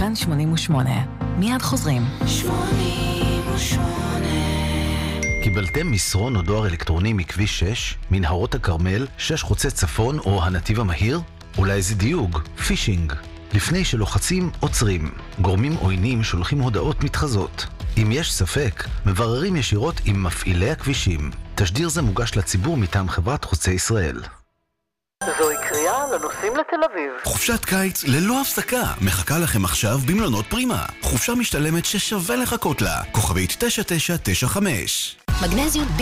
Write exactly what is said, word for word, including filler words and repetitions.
כאן שמונים ושמונה. מיד חוזרים. שמונים ושמונה. קיבלתם מסרון או דואר אלקטרוני מכביש שש, מנהרות הכרמל, שש חוצה צפון או הנתיב המהיר? אולי זה דיוג, פישינג. לפני שלוחצים, עוצרים. גורמים עוינים שולחים הודעות מתחזות. אם יש ספק, מבררים ישירות עם מפעילי הכבישים. תשדיר זה מוגש לציבור מטעם חברת חוצה ישראל. זוהי קריאה לנוסעים לתל אביב. חופשת קיץ ללא הפסקה מחכה לכם עכשיו במלונות פרימה. חופשה משתלמת ששווה לחכות לה. כוכבית תשע תשע תשע חמש. מגנזיום